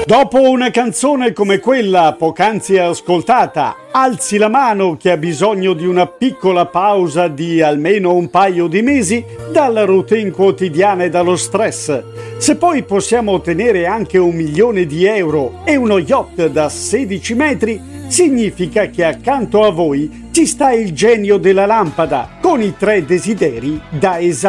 Dopo una canzone come quella poc'anzi ascoltata, alzi la mano chi ha bisogno di una piccola pausa di almeno un paio di mesi dalla routine quotidiana e dallo stress. Se poi possiamo ottenere anche 1 milione di euro e uno yacht da 16 metri, significa che accanto a voi ci sta il genio della lampada con i 3 desideri da esaudire.